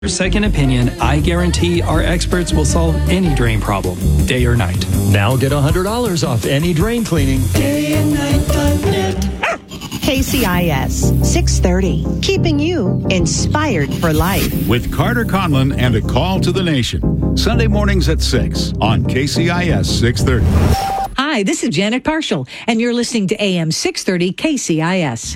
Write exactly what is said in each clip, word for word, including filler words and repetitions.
Your second opinion, I guarantee our experts will solve any drain problem, day or night. Now get one hundred dollars off any drain cleaning. day and night dot net. K C I S six thirty, keeping you inspired for life. With Carter Conlon and A Call to the Nation. Sunday mornings at six on K C I S six thirty. Hi, this is Janet Parshall, and you're listening to A M six thirty K C I S.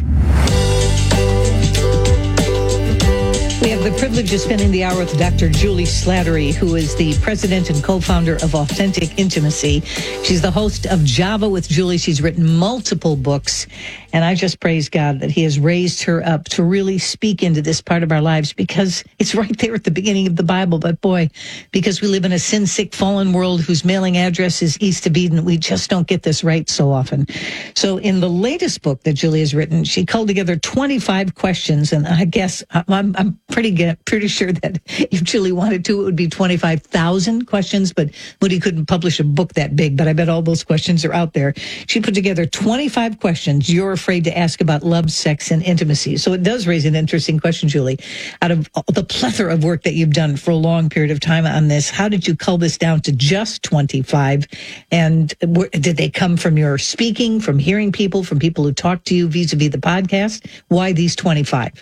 We have the privilege of spending the hour with Doctor Julie Slattery, who is the president and co-founder of Authentic Intimacy. She's the host of Java with Julie. She's written multiple books, and I just praise God that he has raised her up to really speak into this part of our lives, because it's right there at the beginning of the Bible. But boy, because we live in a sin-sick, fallen world whose mailing address is east of Eden, we just don't get this right so often. So in the latest book that Julie has written, she culled together twenty-five questions, and I guess I'm, I'm pretty good, pretty sure that if Julie wanted to, it would be twenty-five thousand questions, but Moody couldn't publish a book that big, but I bet all those questions are out there. She put together twenty-five questions you're afraid to ask about love, sex, and intimacy. So it does raise an interesting question, Julie. Out of the plethora of work that you've done for a long period of time on this, how did you cull this down to just twenty-five? And did they come from your speaking, from hearing people, from people who talk to you vis-a-vis the podcast? Why these twenty-five?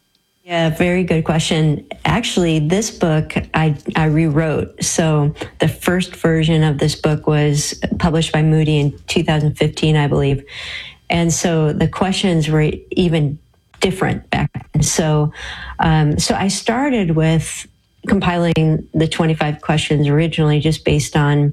Yeah, very good question. Actually, this book I, I rewrote. So the first version of this book was published by Moody in two thousand fifteen, I believe. And so the questions were even different back then. So, um, so I started with compiling the twenty-five questions originally just based on,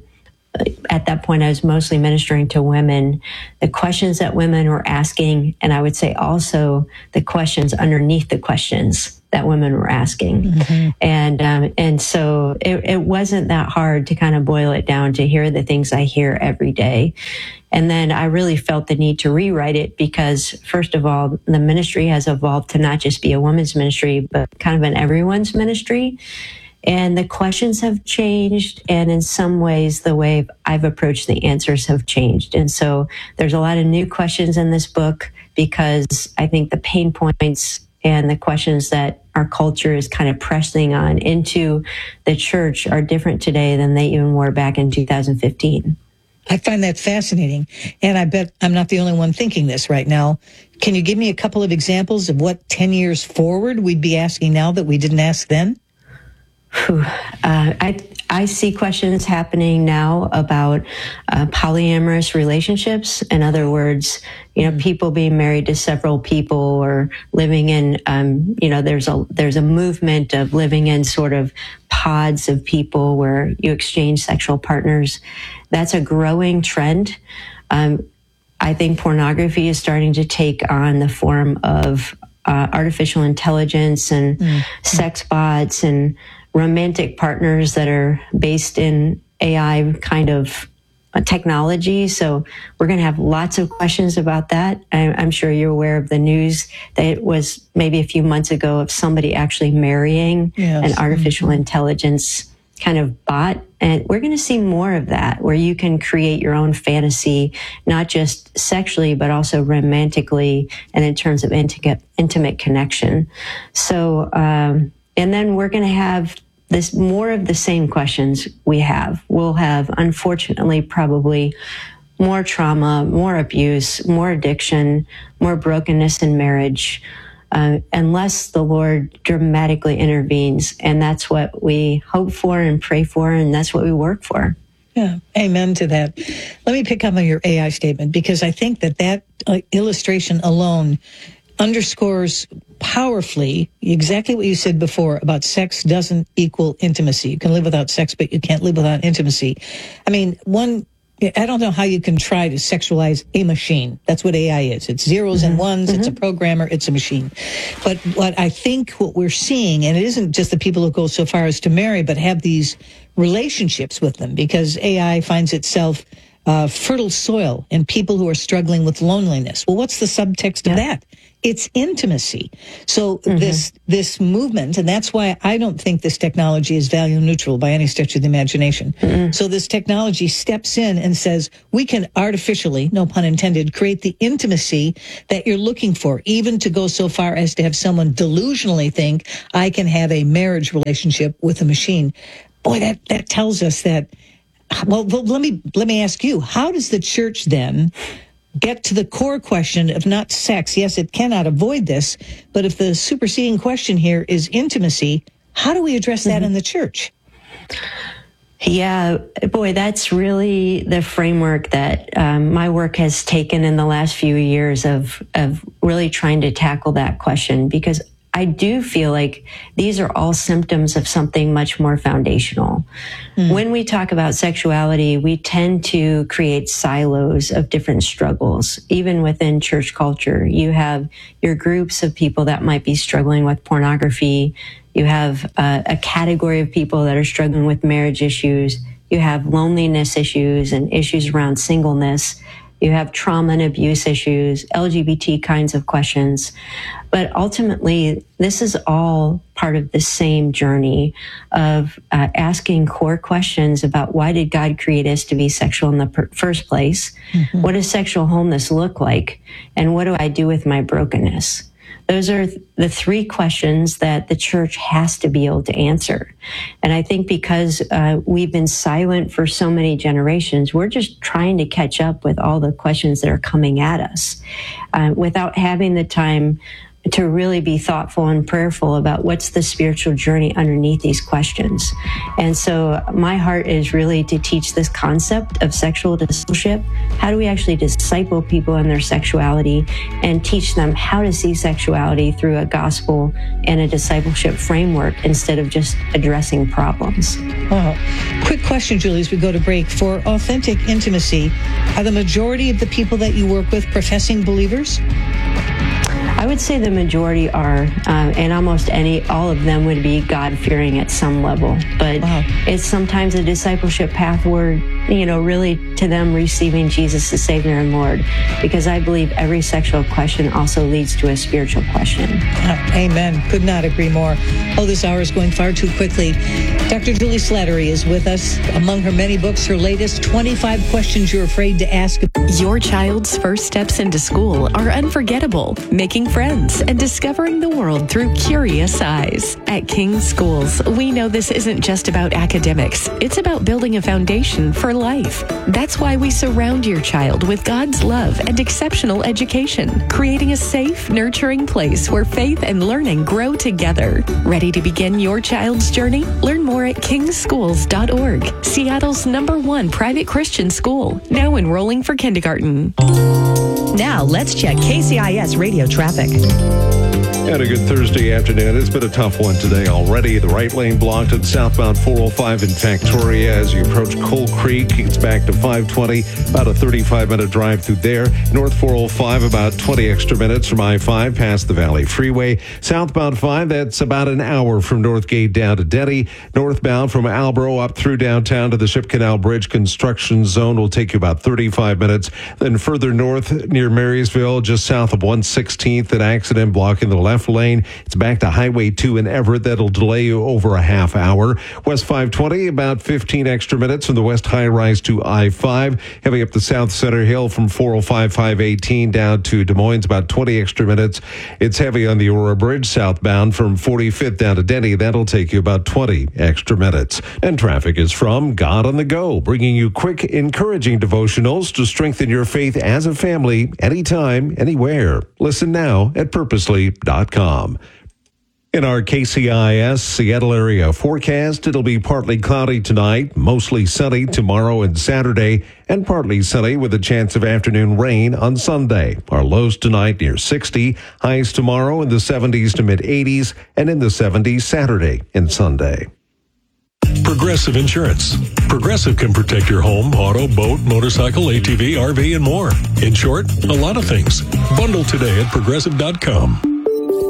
at that point, I was mostly ministering to women, the questions that women were asking, and I would say also the questions underneath the questions that women were asking. Mm-hmm. And um, and so it, it wasn't that hard to kind of boil it down to hear the things I hear every day. And then I really felt the need to rewrite it because, first of all, the ministry has evolved to not just be a women's ministry, but kind of an everyone's ministry. And the questions have changed, and in some ways, the way I've approached the answers have changed. And so there's a lot of new questions in this book because I think the pain points and the questions that our culture is kind of pressing on into the church are different today than they even were back in two thousand fifteen. I find that fascinating, and I bet I'm not the only one thinking this right now. Can you give me a couple of examples of what ten years forward we'd be asking now that we didn't ask then? Uh, I I see questions happening now about uh, polyamorous relationships. In other words, you know, people being married to several people or living in, um, you know, there's a there's a movement of living in sort of pods of people where you exchange sexual partners. That's a growing trend. Um, I think pornography is starting to take on the form of uh, artificial intelligence and mm-hmm. sex bots and romantic partners that are based in A I kind of technology. So we're going to have lots of questions about that. I'm sure you're aware of the news that it was maybe a few months ago of somebody actually marrying yes. an artificial mm-hmm. intelligence kind of bot. And we're going to see more of that, where you can create your own fantasy, not just sexually, but also romantically and in terms of intimate, intimate connection. So, um, and then we're going to have this more of the same questions we have. We'll have, unfortunately, probably more trauma, more abuse, more addiction, more brokenness in marriage, uh, unless the Lord dramatically intervenes. And that's what we hope for and pray for, and that's what we work for. Yeah, amen to that. Let me pick up on your A I statement, because I think that that uh, illustration alone underscores powerfully exactly what you said before about sex doesn't equal intimacy. You can live without sex, but you can't live without intimacy. I mean, one, I don't know how you can try to sexualize a machine. That's what A I is. It's zeros mm-hmm. and ones. Mm-hmm. It's a programmer. It's a machine. But what I think what we're seeing, and it isn't just the people who go so far as to marry, but have these relationships with them, because A I finds itself uh, fertile soil and people who are struggling with loneliness. Well, what's the subtext of that? It's intimacy. So mm-hmm. this this movement, and that's why I don't think this technology is value neutral by any stretch of the imagination. Mm-hmm. So this technology steps in and says, we can artificially, no pun intended, create the intimacy that you're looking for, even to go so far as to have someone delusionally think, I can have a marriage relationship with a machine. Boy, that, that tells us that, well, well, let me let me ask you, how does the church then get to the core question of not sex? Yes, it cannot avoid this, but if the superseding question here is intimacy, how do we address that mm-hmm. in the church? Yeah, boy, that's really the framework that um, my work has taken in the last few years of of really trying to tackle that question, because I do feel like these are all symptoms of something much more foundational. Mm. When we talk about sexuality, we tend to create silos of different struggles. Even within church culture, you have your groups of people that might be struggling with pornography. You have uh, a category of people that are struggling with marriage issues. You have loneliness issues and issues around singleness. You have trauma and abuse issues, L G B T kinds of questions. But ultimately, this is all part of the same journey of uh, asking core questions about why did God create us to be sexual in the per- first place? Mm-hmm. What does sexual wholeness look like? And what do I do with my brokenness? Those are the three questions that the church has to be able to answer. And I think because uh, we've been silent for so many generations, we're just trying to catch up with all the questions that are coming at us uh, without having the time to really be thoughtful and prayerful about what's the spiritual journey underneath these questions. And so my heart is really to teach this concept of sexual discipleship. How do we actually disciple people in their sexuality and teach them how to see sexuality through a gospel and a discipleship framework instead of just addressing problems? Wow. Quick question, Julie, as we go to break. For authentic intimacy, are the majority of the people that you work with professing believers? I would say the majority are, uh, and almost any, all of them would be God-fearing at some level. But wow. It's sometimes a discipleship path where, you know, really to them receiving Jesus as Savior and Lord, because I believe every sexual question also leads to a spiritual question. Uh, amen. Could not agree more. Oh, this hour is going far too quickly. Doctor Julie Slattery is with us. Among her many books, her latest, twenty-five Questions You're Afraid to Ask. Your child's first steps into school are unforgettable. Making friends and discovering the world through curious eyes. At King's Schools, we know this isn't just about academics. It's about building a foundation for life. That's why we surround your child with God's love and exceptional education, creating a safe, nurturing place where faith and learning grow together. Ready to begin your child's journey? Learn more at kings schools dot org, Seattle's number one private Christian school, now enrolling for kindergarten. Now let's check K C I S radio traffic. And a good Thursday afternoon. It's been a tough one today already. The right lane blocked at southbound four oh five in Factoria as you approach Coal Creek. It's back to five twenty, about a thirty-five minute drive through there. North four oh five, about twenty extra minutes from I five past the Valley Freeway. Southbound five, that's about an hour from Northgate down to Denny. Northbound from Albro up through downtown to the Ship Canal Bridge construction zone will take you about thirty-five minutes. Then further north near Marysville, just south of one sixteenth, an accident blocking the left lane. It's back to Highway two in Everett. That'll delay you over a half hour. West five twenty, about fifteen extra minutes from the West High Rise to I five. Heading up the South Center Hill from four oh five, five eighteen down to Des Moines, about twenty extra minutes. It's heavy on the Aurora Bridge southbound from forty-fifth down to Denny. That'll take you about twenty extra minutes. And traffic is from God on the Go, bringing you quick, encouraging devotionals to strengthen your faith as a family, anytime, anywhere. Listen now at purposely dot com. In our K C I S Seattle area forecast, it'll be partly cloudy tonight, mostly sunny tomorrow and Saturday, and partly sunny with a chance of afternoon rain on Sunday. Our lows tonight near sixty, highs tomorrow in the seventies to mid-eighties, and in the seventies Saturday and Sunday. Progressive Insurance. Progressive can protect your home, auto, boat, motorcycle, A T V, R V, and more. In short, a lot of things. Bundle today at progressive dot com.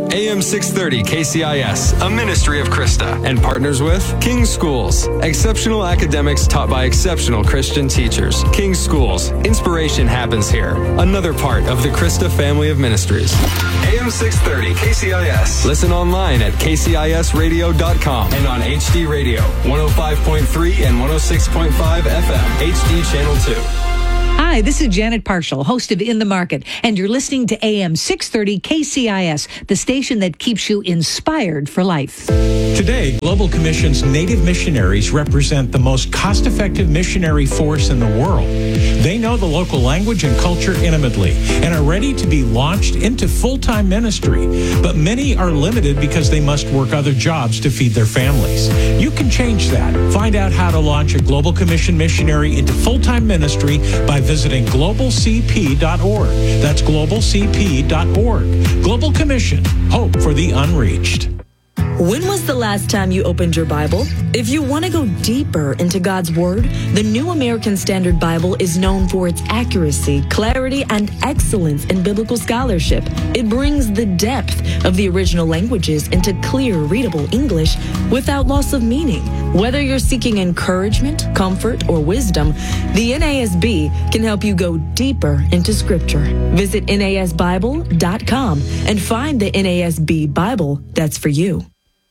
A M six thirty K C I S, a ministry of Krista, and partners with King Schools, exceptional academics taught by exceptional Christian teachers. King Schools, inspiration happens here. Another part of the Krista family of ministries. A M six thirty K C I S. Listen online at K C I S radio dot com and on H D Radio, one oh five point three and one oh six point five F M, H D Channel two. Hi, this is Janet Parshall, host of In the Market, and you're listening to A M six thirty K C I S, the station that keeps you inspired for life. Today, Global Commission's Native missionaries represent the most cost-effective missionary force in the world. They know the local language and culture intimately and are ready to be launched into full-time ministry. But many are limited because they must work other jobs to feed their families. You can change that. Find out how to launch a Global Commission missionary into full-time ministry by visiting global c p dot org. That's global c p dot org. Global Commission, hope for the unreached. When was the last time you opened your Bible? If you want to go deeper into God's Word, the New American Standard Bible is known for its accuracy, clarity, and excellence in biblical scholarship. It brings the depth of the original languages into clear, readable English without loss of meaning. Whether you're seeking encouragement, comfort, or wisdom, the N A S B can help you go deeper into Scripture. Visit N A S Bible dot com and find the N A S B Bible that's for you.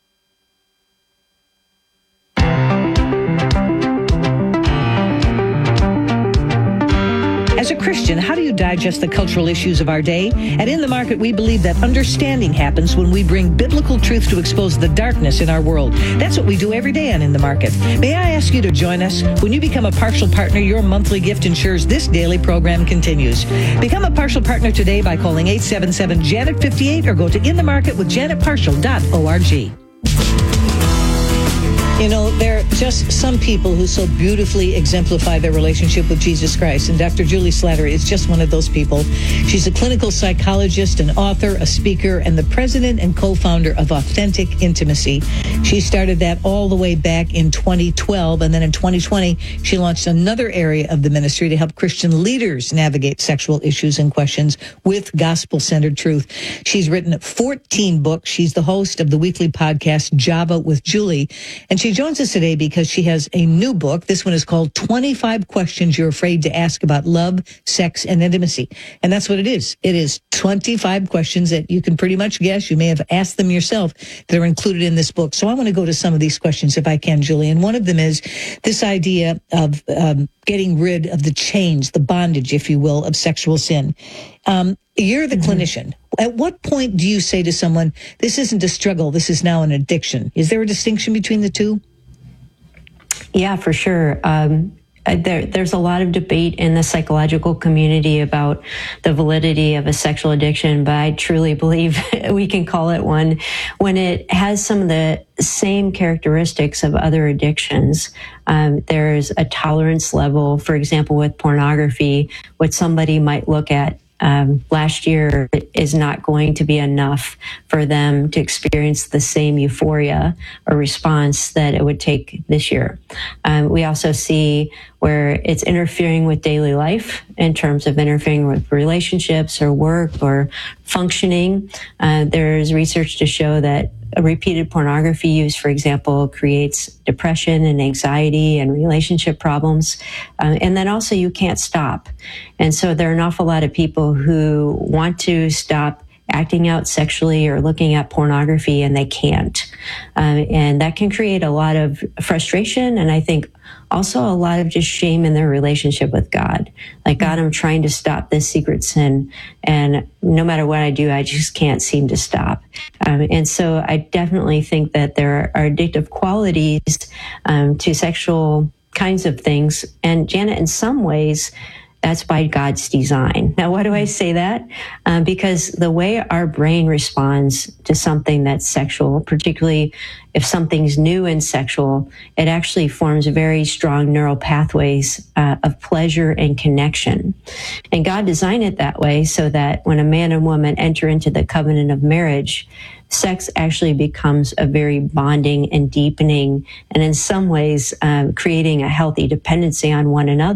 As a Christian, how do you digest the cultural issues of our day? At In the Market, we believe that understanding happens when we bring biblical truth to expose the darkness in our world. That's what we do every day on In the Market. May I ask you to join us? When you become a partial partner, your monthly gift ensures this daily program continues. Become a partial partner today by calling eight seven seven, Janet fifty-eight or go to in the market with janet partial dot org. You know, there are just some people who so beautifully exemplify their relationship with Jesus Christ. And Doctor Julie Slattery is just one of those people. She's a clinical psychologist, an author, a speaker, and the president and co-founder of Authentic Intimacy. She started that all the way back in twenty twelve. And then in twenty twenty, she launched another area of the ministry to help Christian leaders navigate sexual issues and questions with gospel-centered truth. She's written fourteen books. She's the host of the weekly podcast, Java with Julie. And she She joins us today because she has a new book. This one is called twenty-five Questions You're Afraid to Ask About Love, Sex, and Intimacy. And that's what it is. It is twenty-five questions that you can pretty much guess. You may have asked them yourself that are included in this book. So I want to go to some of these questions if I can, Julie. And one of them is this idea of um, getting rid of the chains, the bondage, if you will, of sexual sin. Um, you're the mm-hmm. clinician. At what point do you say to someone, this isn't a struggle, this is now an addiction? Is there a distinction between the two? Yeah, for sure. Um, there, there's a lot of debate in the psychological community about the validity of a sexual addiction, but I truly believe we can call it one when it has some of the same characteristics of other addictions. Um, there's a tolerance level, for example, with pornography, what somebody might look at Um, last year is not going to be enough for them to experience the same euphoria or response that it would take this year. Um, we also see where it's interfering with daily life in terms of interfering with relationships or work or functioning. Uh, there's research to show that a repeated pornography use, for example, creates depression and anxiety and relationship problems. Uh, and then also you can't stop. And so there are an awful lot of people who want to stop acting out sexually or looking at pornography and they can't. Uh, and that can create a lot of frustration and I think also a lot of just shame in their relationship with God. Like, God, I'm trying to stop this secret sin, and no matter what I do, I just can't seem to stop. Um, and so I definitely think that there are addictive qualities um, to sexual kinds of things. And Janet, in some ways, that's by God's design. Now, why do I say that? Um, because the way our brain responds to something that's sexual, particularly if something's new and sexual, it actually forms very strong neural pathways uh, of pleasure and connection. And God designed it that way so that when a man and woman enter into the covenant of marriage, sex actually becomes a very bonding and deepening, and in some ways um, creating a healthy dependency on one another.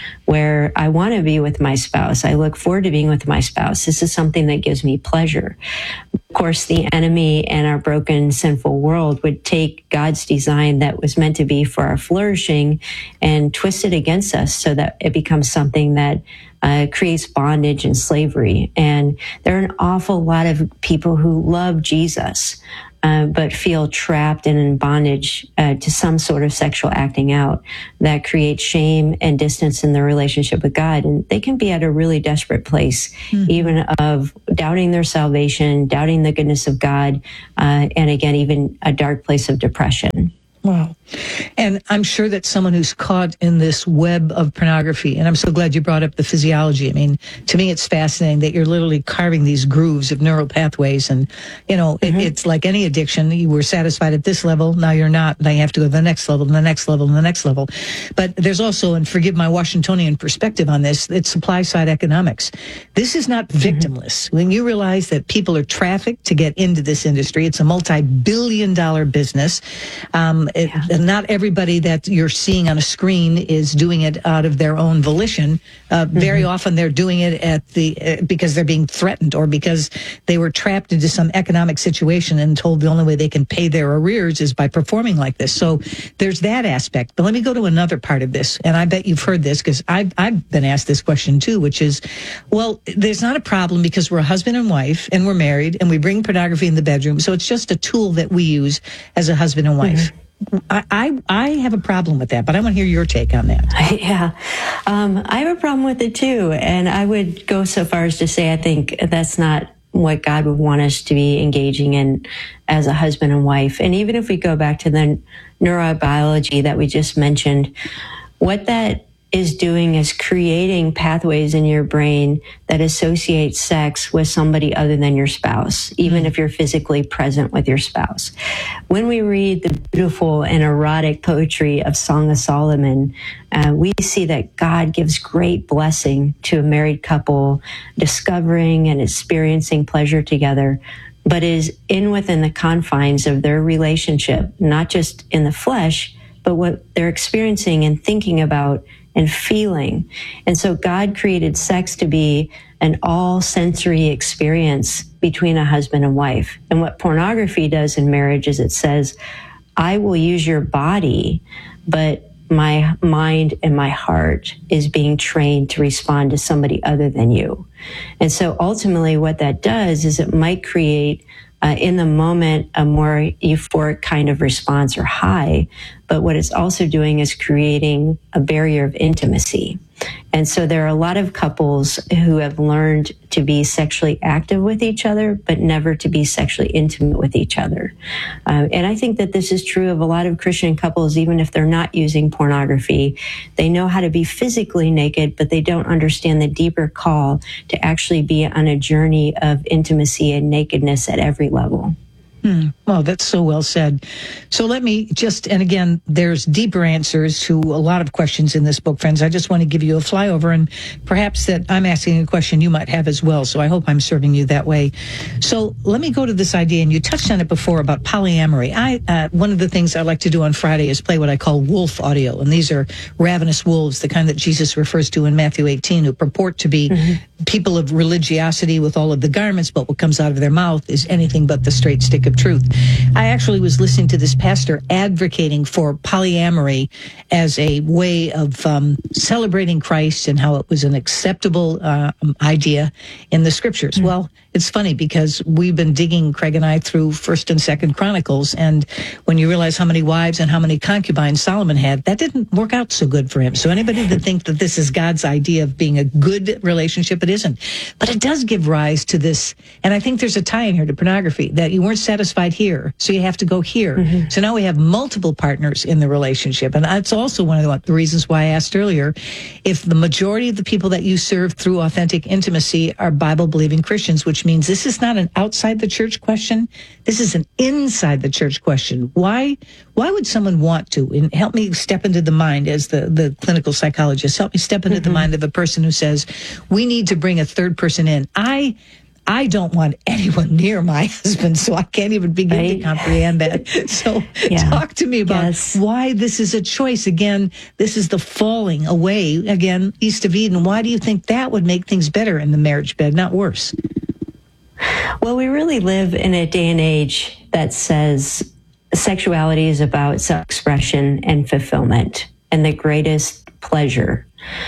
where I want to be with my spouse. I look forward to being with my spouse. This is something that gives me pleasure. Of course, the enemy and our broken, sinful world would take God's design that was meant to be for our flourishing and twist it against us so that it becomes something that uh, creates bondage and slavery. And there are an awful lot of people who love Jesus, Uh, but feel trapped and in bondage uh, to some sort of sexual acting out that creates shame and distance in their relationship with God. And they can be at a really desperate place, mm-hmm. even of doubting their salvation, doubting the goodness of God, uh, and again, even a dark place of depression. Wow. And I'm sure that someone who's caught in this web of pornography, and I'm so glad you brought up the physiology. I mean, to me, it's fascinating that you're literally carving these grooves of neural pathways. And, you know, mm-hmm. it, it's like any addiction. You were satisfied at this level. Now you're not. Now you have to go to the next level, and the next level, and the next level. But there's also, and forgive my Washingtonian perspective on this, it's supply side economics. This is not victimless. Mm-hmm. When you realize that people are trafficked to get into this industry, it's a multi-billion dollar business. Um, It, yeah. Not everybody that you're seeing on a screen is doing it out of their own volition. Uh, mm-hmm. Very often they're doing it at the uh, because they're being threatened or because they were trapped into some economic situation and told the only way they can pay their arrears is by performing like this. So there's that aspect. But let me go to another part of this, and I bet you've heard this because I've, I've been asked this question too, which is, well, there's not a problem because we're a husband and wife and we're married and we bring pornography in the bedroom. So it's just a tool that we use as a husband and wife. Mm-hmm. I, I I have a problem with that, but I want to hear your take on that. Yeah, um, I have a problem with it too, and I would go so far as to say I think that's not what God would want us to be engaging in as a husband and wife. And even if we go back to the neurobiology that we just mentioned, what that is doing is creating pathways in your brain that associate sex with somebody other than your spouse, even mm-hmm. if you're physically present with your spouse. When we read the beautiful and erotic poetry of Song of Solomon, uh, we see that God gives great blessing to a married couple discovering and experiencing pleasure together, but is in within the confines of their relationship, not just in the flesh, but what they're experiencing and thinking about and feeling. And so God created sex to be an all sensory experience between a husband and wife. And what pornography does in marriage is it says, I will use your body, but my mind and my heart is being trained to respond to somebody other than you. And so ultimately what that does is it might create Uh, in the moment, a more euphoric kind of response or high. But what it's also doing is creating a barrier of intimacy. And so there are a lot of couples who have learned to be sexually active with each other, but never to be sexually intimate with each other. Uh, and I think that this is true of a lot of Christian couples, even if they're not using pornography. They know how to be physically naked, but they don't understand the deeper call to actually be on a journey of intimacy and nakedness at every level. Hmm. Well, that's so well said. So let me just, and again, there's deeper answers to a lot of questions in this book, friends. I just want to give you a flyover, and perhaps that I'm asking a question you might have as well. So I hope I'm serving you that way. So let me go to this idea, and you touched on it before about polyamory. I uh, one of the things I like to do on Friday is play what I call wolf audio, and these are ravenous wolves, the kind that Jesus refers to in Matthew eighteen, who purport to be mm-hmm. people of religiosity with all of the garments, but what comes out of their mouth is anything but the straight stick of truth. I actually was listening to this pastor advocating for polyamory as a way of um, celebrating Christ and how it was an acceptable uh, idea in the scriptures. Mm-hmm. Well, it's funny because we've been digging, Craig and I, through First and Second Chronicles, and when you realize how many wives and how many concubines Solomon had, that didn't work out so good for him. So anybody that thinks that this is God's idea of being a good relationship, it isn't. But it does give rise to this, and I think there's a tie in here to pornography, that you weren't satisfied here, so you have to go here. Mm-hmm. So now we have multiple partners in the relationship, and that's also one of the reasons why I asked earlier, if the majority of the people that you serve through authentic intimacy are Bible-believing Christians, which means this is not an outside the church question. This is an inside the church question. Why, why would someone want to? And help me step into the mind as the, the clinical psychologist. Help me step into mm-hmm. the mind of a person who says, we need to bring a third person in. I, I don't want anyone near my husband, so I can't even begin right. to comprehend that. So yeah. talk to me about yes. why this is a choice. Again, this is the falling away, again, east of Eden. Why do you think that would make things better in the marriage bed, not worse? Well, we really live in a day and age that says sexuality is about self-expression and fulfillment and the greatest pleasure.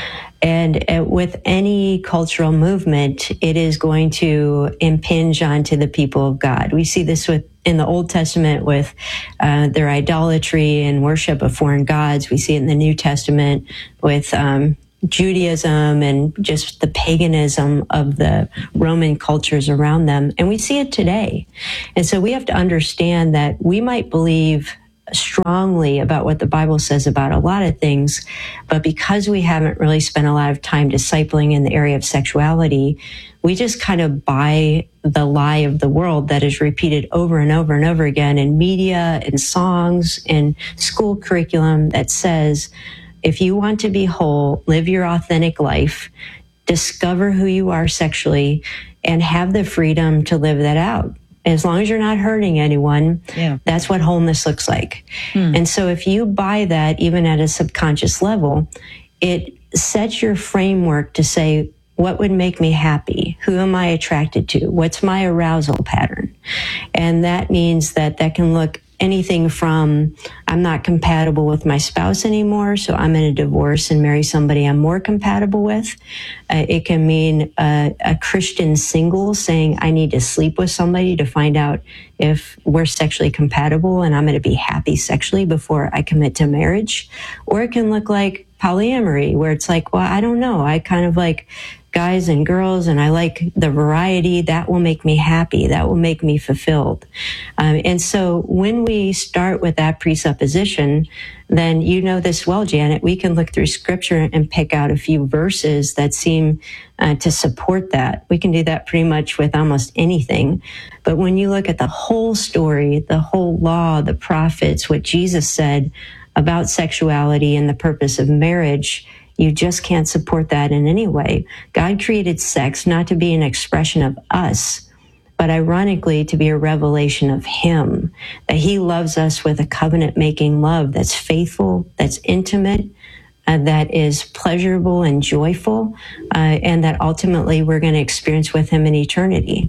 And uh, with any cultural movement, it is going to impinge onto the people of God. We see this with in the Old Testament with uh, their idolatry and worship of foreign gods. We see it in the New Testament with um, Judaism and just the paganism of the Roman cultures around them. And we see it today. And so we have to understand that we might believe strongly about what the Bible says about a lot of things, but because we haven't really spent a lot of time discipling in the area of sexuality, we just kind of buy the lie of the world that is repeated over and over and over again in media, in songs, in school curriculum that says, if you want to be whole, live your authentic life, discover who you are sexually, and have the freedom to live that out. As long as you're not hurting anyone, yeah. that's what wholeness looks like. Hmm. And so if you buy that, even at a subconscious level, it sets your framework to say, what would make me happy? Who am I attracted to? What's my arousal pattern? And that means that that can look anything from I'm not compatible with my spouse anymore, so I'm going to divorce and marry somebody I'm more compatible with. Uh, it can mean uh, a Christian single saying I need to sleep with somebody to find out if we're sexually compatible and I'm going to be happy sexually before I commit to marriage. Or it can look like polyamory, where it's like, well, I don't know. I kind of like guys and girls, and I like the variety. That will make me happy. That will make me fulfilled. Um, and so when we start with that presupposition, then you know this well, Janet, we can look through scripture and pick out a few verses that seem uh, to support that. We can do that pretty much with almost anything. But when you look at the whole story, the whole law, the prophets, what Jesus said about sexuality and the purpose of marriage, you just can't support that in any way. God created sex not to be an expression of us, but ironically to be a revelation of Him, that He loves us with a covenant-making love that's faithful, that's intimate, uh, that is pleasurable and joyful, uh, and that ultimately we're going to experience with Him in eternity.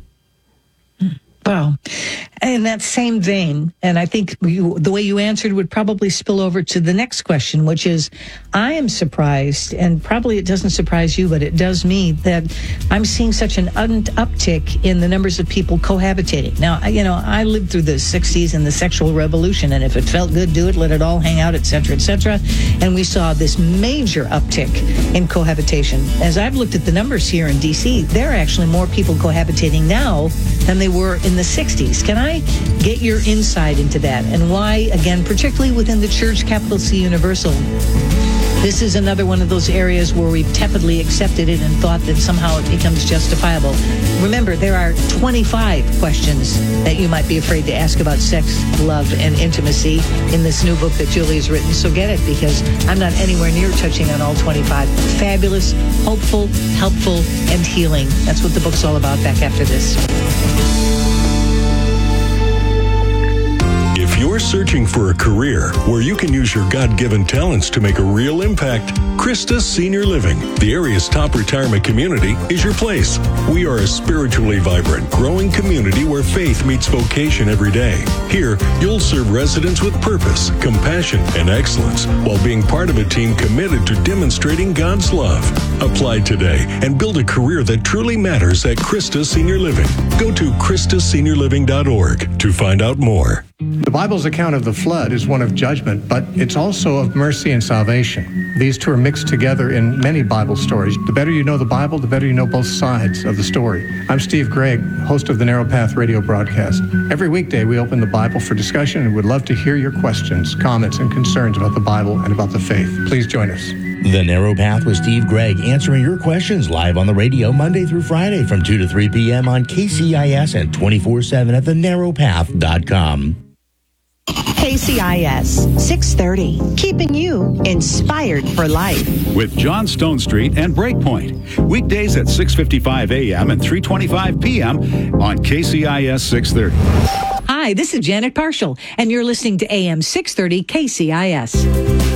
Wow. In that same vein, and I think you, the way you answered would probably spill over to the next question, which is, I am surprised, and probably it doesn't surprise you, but it does me, that I'm seeing such an un- uptick in the numbers of people cohabitating. Now, you know, I lived through the sixties and the sexual revolution, and if it felt good, do it, let it all hang out, et cetera, et cetera. And we saw this major uptick in cohabitation. As I've looked at the numbers here in D C, there are actually more people cohabitating now than they were in the sixties. Can I get your insight into that and why, again, particularly within the church, capital C Universal, this is another one of those areas where we've tepidly accepted it and thought that somehow it becomes justifiable. Remember, there are twenty-five questions that you might be afraid to ask about sex, love, and intimacy in this new book that Julie has written. So get it, because I'm not anywhere near touching on all twenty-five. Fabulous, hopeful, helpful, and healing. That's what the book's all about. Back after this. If you're searching for a career where you can use your God-given talents to make a real impact, Christa Senior Living, the area's top retirement community, is your place. We are a spiritually vibrant, growing community where faith meets vocation every day. Here, you'll serve residents with purpose, compassion, and excellence while being part of a team committed to demonstrating God's love. Apply today and build a career that truly matters at Christa Senior Living. Go to Christa Senior Living dot org to find out more. The Bible's account of the flood is one of judgment, but it's also of mercy and salvation. These two are mixed together in many Bible stories. The better you know the Bible, the better you know both sides of the story. I'm Steve Gregg, host of the Narrow Path radio broadcast. Every weekday we open the Bible for discussion and would love to hear your questions, comments, and concerns about the Bible and about the faith. Please join us. The Narrow Path with Steve Gregg, answering your questions live on the radio Monday through Friday from two to three p.m. on K C I S and twenty-four seven at the narrow path dot com. K C I S six thirty, keeping you inspired for life. With John Stone Street and Breakpoint. Weekdays at six fifty-five a.m. and three twenty-five p.m. on K C I S six thirty. Hi, this is Janet Parshall, and you're listening to A M six thirty K C I S.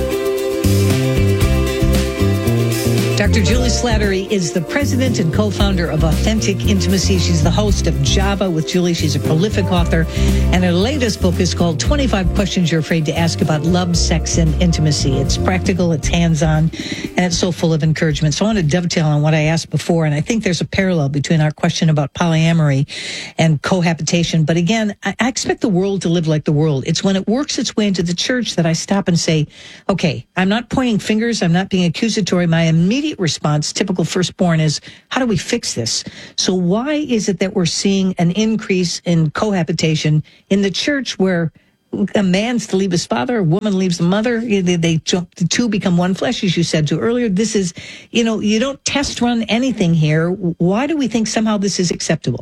Doctor Julie Slattery is the president and co-founder of Authentic Intimacy. She's the host of Java with Julie. She's a prolific author, and her latest book is called twenty-five Questions You're Afraid to Ask About Love, Sex, and Intimacy. It's practical, it's hands-on, and it's so full of encouragement. So I want to dovetail on what I asked before, and I think there's a parallel between our question about polyamory and cohabitation. But again, I expect the world to live like the world. It's when it works its way into the church that I stop and say, okay, I'm not pointing fingers, I'm not being accusatory. My immediate response, typical firstborn, is how do we fix this? So why is it that we're seeing an increase in cohabitation in the church where a man's to leave his father, a woman leaves the mother, they, they jump, the two become one flesh, as you said to earlier? This is, you know, you don't test run anything here. Why do we think somehow this is acceptable?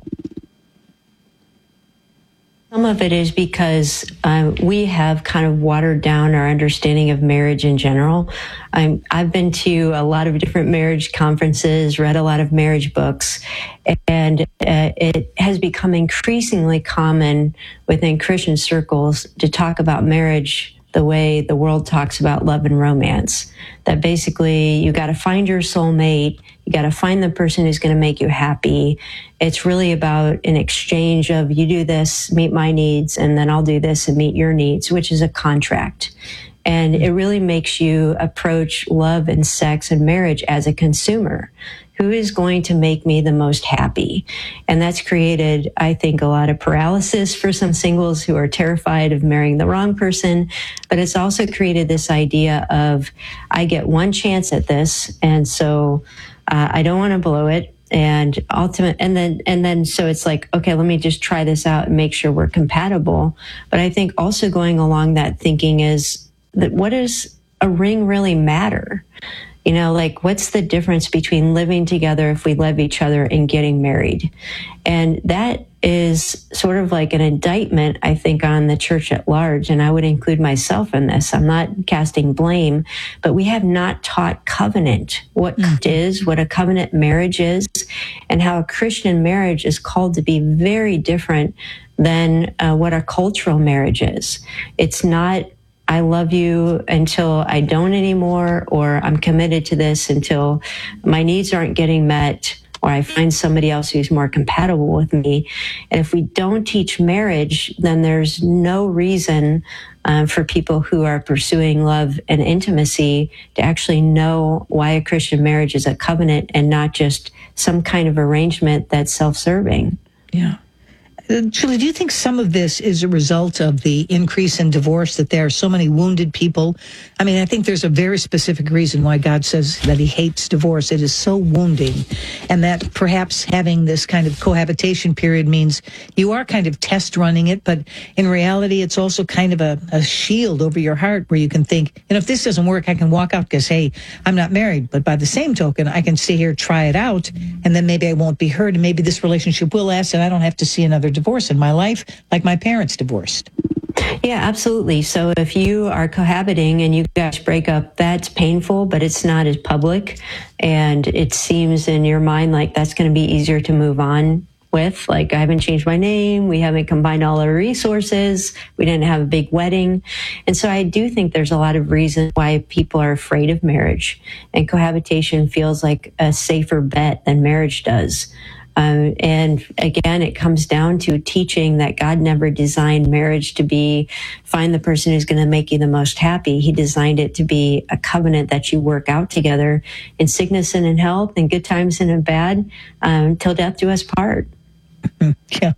Some of it is because um, we have kind of watered down our understanding of marriage in general. I'm, I've been to a lot of different marriage conferences, read a lot of marriage books, and uh, it has become increasingly common within Christian circles to talk about marriage the way the world talks about love and romance. That basically you got to find your soulmate, you got to find the person who's going to make you happy. It's really about an exchange of you do this, meet my needs, and then I'll do this and meet your needs, which is a contract. And it really makes you approach love and sex and marriage as a consumer. Who is going to make me the most happy? And that's created, I think, a lot of paralysis for some singles who are terrified of marrying the wrong person. But it's also created this idea of, I get one chance at this, and so uh, I don't want to blow it. And ultimate, and then, and then, so it's like, okay, let me just try this out and make sure we're compatible. But I think also going along that thinking is that what does a ring really matter? You know, like, what's the difference between living together if we love each other and getting married? And that is sort of like an indictment, I think, on the church at large. And I would include myself in this. I'm not casting blame, but we have not taught covenant, what mm. it is, what a covenant marriage is, and how a Christian marriage is called to be very different than uh, what a cultural marriage is. It's not, I love you until I don't anymore, or I'm committed to this until my needs aren't getting met, or I find somebody else who's more compatible with me. And if we don't teach marriage, then there's no reason uh, for people who are pursuing love and intimacy to actually know why a Christian marriage is a covenant and not just some kind of arrangement that's self-serving. Yeah. Julie, do you think some of this is a result of the increase in divorce, that there are so many wounded people? I mean, I think there's a very specific reason why God says that he hates divorce. It is so wounding. And that perhaps having this kind of cohabitation period means you are kind of test running it, but in reality, it's also kind of a, a shield over your heart where you can think, you know, if this doesn't work, I can walk out because, hey, I'm not married. But by the same token, I can stay here, try it out, and then maybe I won't be hurt, and maybe this relationship will last, and I don't have to see another divorce in my life like my parents divorced. Yeah, absolutely. So if you are cohabiting and you guys break up, that's painful, but it's not as public. And it seems in your mind like that's going to be easier to move on with. Like, I haven't changed my name. We haven't combined all our resources. We didn't have a big wedding. And so I do think there's a lot of reasons why people are afraid of marriage. And cohabitation feels like a safer bet than marriage does. Um, and again, it comes down to teaching that God never designed marriage to be find the person who's going to make you the most happy. He designed it to be a covenant that you work out together in sickness and in health, in good times and in bad, um, till death do us part. Yeah,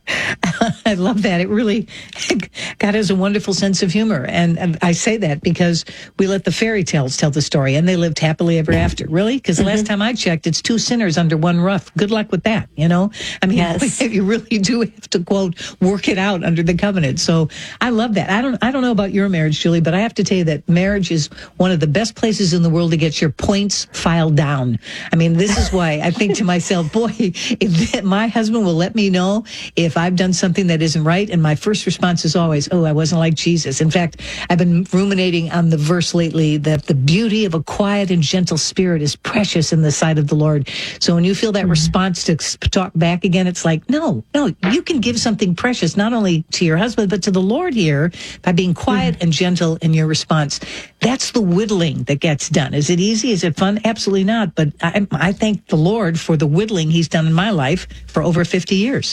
I love that. It really, God has a wonderful sense of humor. And, and I say that because we let the fairy tales tell the story, and they lived happily ever after. Really? Because the mm-hmm. last time I checked, it's two sinners under one roof. Good luck with that, you know? I mean, yes. You really do have to, quote, work it out under the covenant. So I love that. I don't, I don't know about your marriage, Julie, but I have to tell you that marriage is one of the best places in the world to get your points filed down. I mean, this is why I think to myself, boy, if my husband will let me know know if I've done something that isn't right. And my first response is always, oh, I wasn't like Jesus. In fact, I've been ruminating on the verse lately that the beauty of a quiet and gentle spirit is precious in the sight of the Lord. So when you feel that mm-hmm. response to talk back again, it's like, no, no, you can give something precious, not only to your husband, but to the Lord here by being quiet mm-hmm. and gentle in your response. That's the whittling that gets done. Is it easy? Is it fun? Absolutely not. But I, I thank the Lord for the whittling he's done in my life for over fifty years.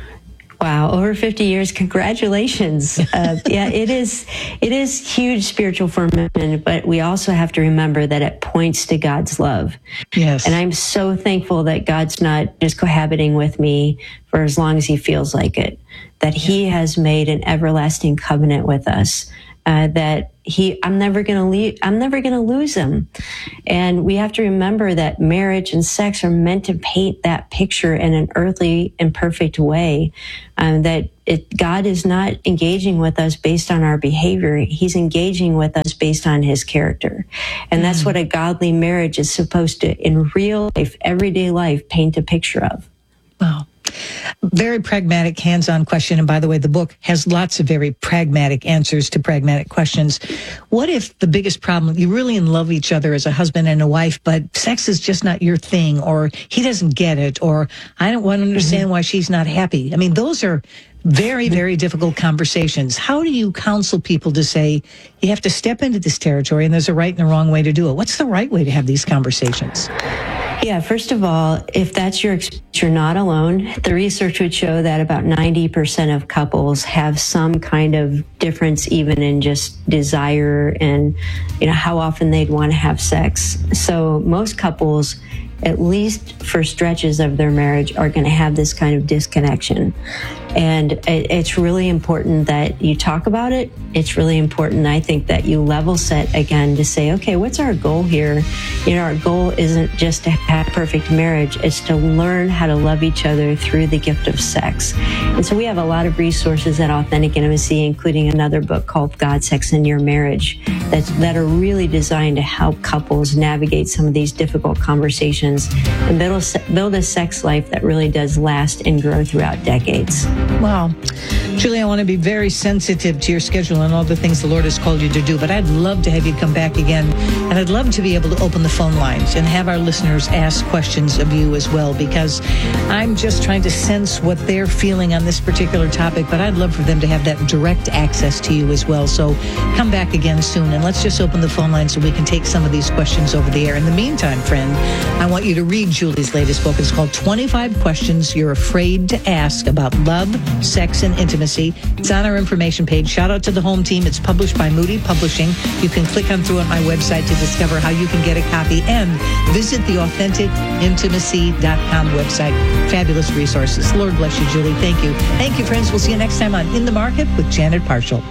Wow, over fifty years. Congratulations. Uh, yeah, it is, it is huge spiritual formation, but we also have to remember that it points to God's love. Yes. And I'm so thankful that God's not just cohabiting with me for as long as he feels like it, that he has made an everlasting covenant with us. Uh, that he, I'm never going to leave, I'm never going to lose him. And we have to remember that marriage and sex are meant to paint that picture in an earthly, imperfect way. Um, that it, God is not engaging with us based on our behavior. He's engaging with us based on his character. And mm. that's what a godly marriage is supposed to, in real life, everyday life, paint a picture of. Wow. Very pragmatic, hands-on question. And by the way, the book has lots of very pragmatic answers to pragmatic questions. What if the biggest problem, you really in love each other as a husband and a wife, but sex is just not your thing, or he doesn't get it, or I don't want to understand mm-hmm. why she's not happy. I mean, those are very, very difficult conversations. How do you counsel people to say, you have to step into this territory and there's a right and a wrong way to do it? What's the right way to have these conversations? Yeah, first of all, if that's your experience, you're not alone. The research would show that about ninety percent of couples have some kind of difference, even in just desire and, you know, how often they'd want to have sex. So most couples, at least for stretches of their marriage, are going to have this kind of disconnection. And it's really important that you talk about it. It's really important, I think, that you level set again to say, okay, what's our goal here? You know, our goal isn't just to have a perfect marriage. It's to learn how to love each other through the gift of sex. And so we have a lot of resources at Authentic Intimacy, including another book called God, Sex, and Your Marriage, that's, that are really designed to help couples navigate some of these difficult conversations and build a, build a sex life that really does last and grow throughout decades. Wow. Julie, I want to be very sensitive to your schedule and all the things the Lord has called you to do, but I'd love to have you come back again, and I'd love to be able to open the phone lines and have our listeners ask questions of you as well, because I'm just trying to sense what they're feeling on this particular topic, but I'd love for them to have that direct access to you as well. So come back again soon, and let's just open the phone line so we can take some of these questions over the air. In the meantime, friend, I want you to read Julie's latest book. It's called twenty-five Questions You're Afraid to Ask About Love, Sex, and Intimacy. It's on our information page. Shout out to the home team. It's published by Moody Publishing. You can click on through at my website to discover how you can get a copy, and visit the authentic intimacy dot com website. Fabulous resources. Lord bless you, Julie. Thank you. Thank you, friends. We'll see you next time on In the Market with Janet Parshall.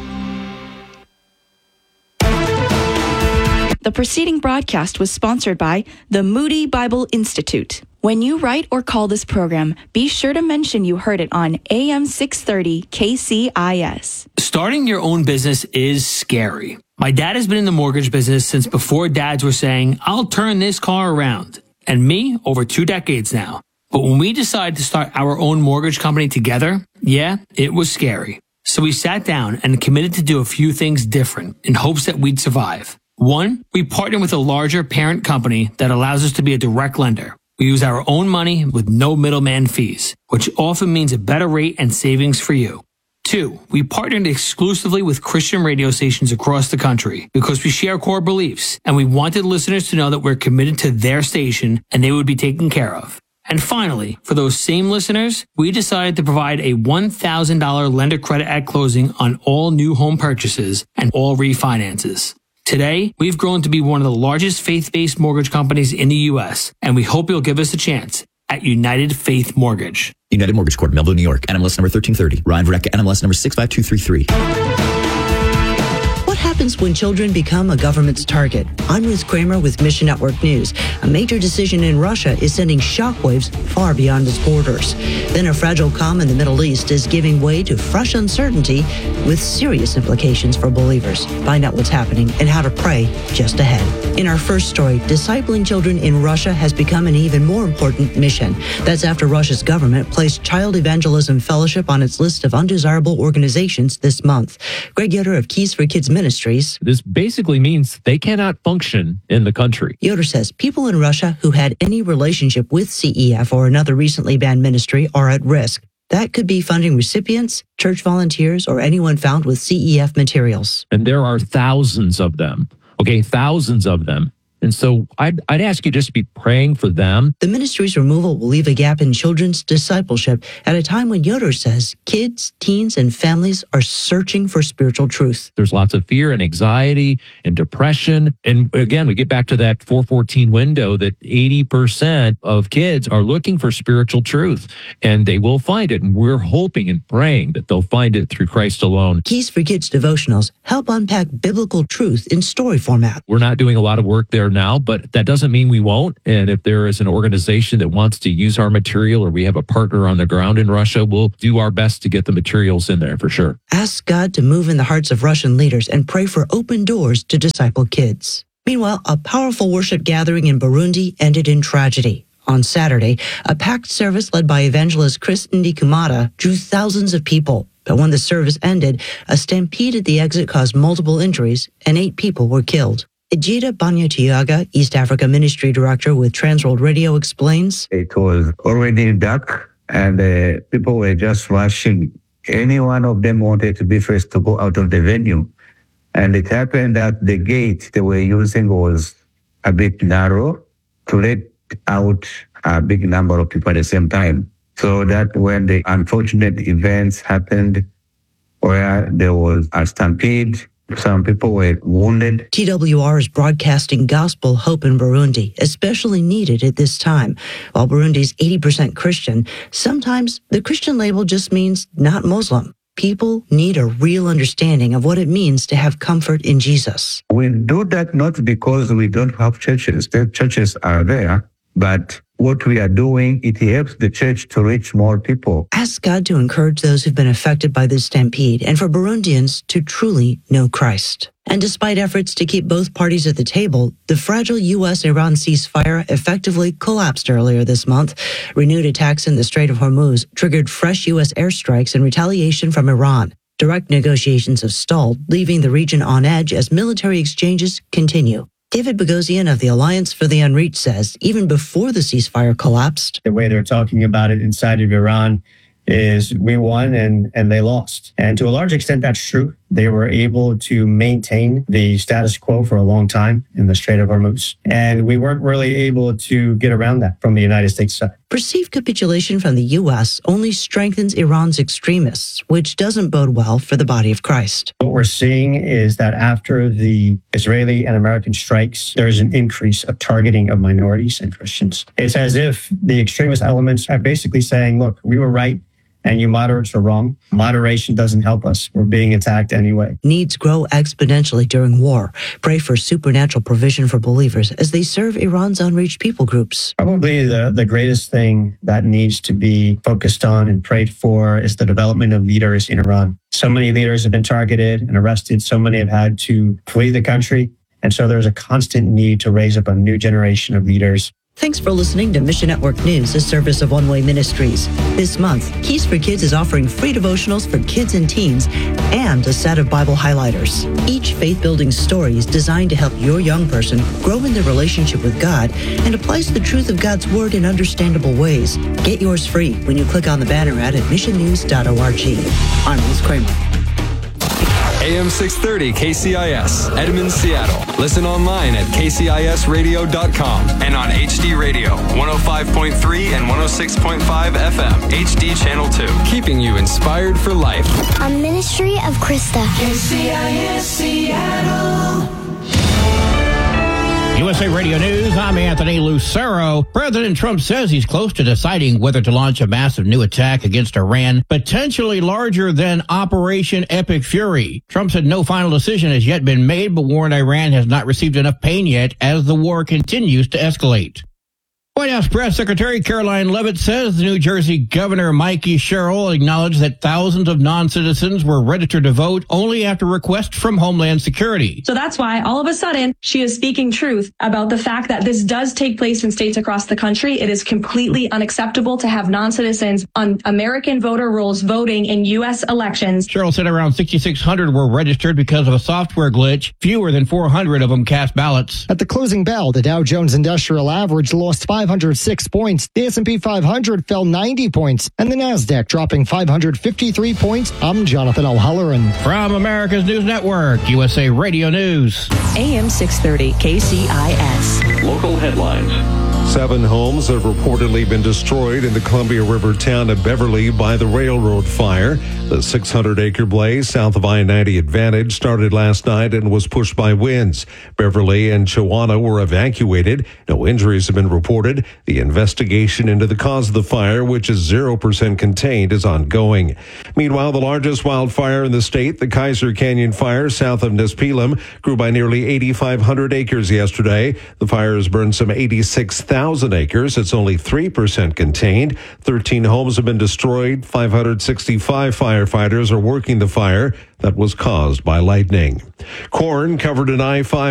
The preceding broadcast was sponsored by the Moody Bible Institute. When you write or call this program, be sure to mention you heard it on A M six thirty K C I S. Starting your own business is scary. My dad has been in the mortgage business since before dads were saying, I'll turn this car around. And me, over two decades now. But when we decided to start our own mortgage company together, yeah, it was scary. So we sat down and committed to do a few things different in hopes that we'd survive. One, we partnered with a larger parent company that allows us to be a direct lender. We use our own money with no middleman fees, which often means a better rate and savings for you. Two, we partnered exclusively with Christian radio stations across the country because we share core beliefs, and we wanted listeners to know that we're committed to their station and they would be taken care of. And finally, for those same listeners, we decided to provide a one thousand dollars lender credit at closing on all new home purchases and all refinances. Today, we've grown to be one of the largest faith-based mortgage companies in the U S, and we hope you'll give us a chance at United Faith Mortgage. United Mortgage Corp, Melville, New York. N M L S number thirteen thirty. Ryan Vreck, N M L S number six five two three three. happens when children become a government's target? I'm Ruth Kramer with Mission Network News. A major decision in Russia is sending shockwaves far beyond its borders. Then a fragile calm in the Middle East is giving way to fresh uncertainty with serious implications for believers. Find out what's happening and how to pray just ahead. In our first story, discipling children in Russia has become an even more important mission. That's after Russia's government placed Child Evangelism Fellowship on its list of undesirable organizations this month. Greg Yoder of Keys for Kids Ministries. This basically means they cannot function in the country. Yoder says people in Russia who had any relationship with C E F or another recently banned ministry are at risk. That could be funding recipients, church volunteers, or anyone found with C E F materials. And there are thousands of them. Okay, thousands of them. And so I'd, I'd ask you just to be praying for them. The ministry's removal will leave a gap in children's discipleship at a time when Yoder says kids, teens, and families are searching for spiritual truth. There's lots of fear and anxiety and depression. And again, we get back to that four fourteen window that eighty percent of kids are looking for spiritual truth, and they will find it. And we're hoping and praying that they'll find it through Christ alone. Keys for Kids devotionals help unpack biblical truth in story format. We're not doing a lot of work there now, but that doesn't mean we won't. And if there is an organization that wants to use our material, or we have a partner on the ground in Russia, we'll do our best to get the materials in there for sure. Ask God to move in the hearts of Russian leaders and pray for open doors to disciple kids. Meanwhile, a powerful worship gathering in Burundi ended in tragedy. On Saturday, a packed service led by evangelist Chris Ndikumata drew thousands of people. But when the service ended, a stampede at the exit caused multiple injuries and eight people were killed. Ejida Banyatiaga, East Africa Ministry Director with Transworld Radio, explains. It was already dark and uh, people were just rushing. Any one of them wanted to be first to go out of the venue. And it happened that the gate they were using was a bit narrow to let out a big number of people at the same time. So that when the unfortunate events happened where there was a stampede, some people were wounded. T W R is broadcasting gospel hope in Burundi, especially needed at this time. While Burundi's eighty percent Christian, sometimes the Christian label just means not Muslim. People need a real understanding of what it means to have comfort in Jesus. We do that not because we don't have churches. The churches are there, but what we are doing, it helps the church to reach more people. Ask God to encourage those who've been affected by this stampede and for Burundians to truly know Christ. And despite efforts to keep both parties at the table, the fragile U S Iran ceasefire effectively collapsed earlier this month. Renewed attacks in the Strait of Hormuz triggered fresh U S airstrikes in retaliation from Iran. Direct negotiations have stalled, leaving the region on edge as military exchanges continue. David Bogosian of the Alliance for the Unreached says even before the ceasefire collapsed, the way they're talking about it inside of Iran is we won and, and they lost. And to a large extent, that's true. They were able to maintain the status quo for a long time in the Strait of Hormuz. And we weren't really able to get around that from the United States side. Perceived capitulation from the U S only strengthens Iran's extremists, which doesn't bode well for the body of Christ. What we're seeing is that after the Israeli and American strikes, there's an increase of targeting of minorities and Christians. It's as if the extremist elements are basically saying, look, we were right and you moderates are wrong. Moderation doesn't help us. We're being attacked anyway. Needs grow exponentially during war. Pray for supernatural provision for believers as they serve Iran's unreached people groups. Probably the, the greatest thing that needs to be focused on and prayed for is the development of leaders in Iran. So many leaders have been targeted and arrested. So many have had to flee the country. And so there's a constant need to raise up a new generation of leaders. Thanks for listening to Mission Network News, a service of One Way Ministries. This month, Keys for Kids is offering free devotionals for kids and teens and a set of Bible highlighters. Each faith-building story is designed to help your young person grow in their relationship with God and applies the truth of God's Word in understandable ways. Get yours free when you click on the banner ad at mission news dot org. I'm Ruth Kramer. A M six thirty K C I S, Edmond, Seattle. Listen online at K C I S radio dot com and on H D Radio, one oh five point three and one oh six point five F M, H D Channel two. Keeping you inspired for life. A ministry of Krista. K C I S Seattle. U S A Radio News, I'm Anthony Lucero. President Trump says he's close to deciding whether to launch a massive new attack against Iran, potentially larger than Operation Epic Fury. Trump said no final decision has yet been made, but warned Iran has not received enough pain yet as the war continues to escalate. White House Press Secretary Caroline Leavitt says the New Jersey Governor Mikey Sherrill acknowledged that thousands of non-citizens were registered to vote only after request from Homeland Security. So that's why all of a sudden she is speaking truth about the fact that this does take place in states across the country. It is completely unacceptable to have non-citizens on American voter rolls voting in U S elections. Sherrill said around sixty-six hundred were registered because of a software glitch. Fewer than four hundred of them cast ballots. At the closing bell, the Dow Jones Industrial Average lost five hundred six points. The S and P five hundred fell ninety points, and the Nasdaq dropping five hundred fifty-three points. I'm Jonathan O'Halloran. From America's News Network, U S A Radio News. A M six thirty K C I S. Local headlines. Seven homes have reportedly been destroyed in the Columbia River town of Beverly by the railroad fire. The six hundred acre blaze south of I ninety Advantage started last night and was pushed by winds. Beverly and Chowana were evacuated. No injuries have been reported. The investigation into the cause of the fire, which is zero percent contained, is ongoing. Meanwhile, the largest wildfire in the state, the Kaiser Canyon fire south of Nespelem, grew by nearly eighty-five hundred acres yesterday. The fire has burned some eighty-six thousand acres. It's only three percent contained. thirteen homes have been destroyed. five hundred sixty-five firefighters are working the fire that was caused by lightning. Corn covered in I five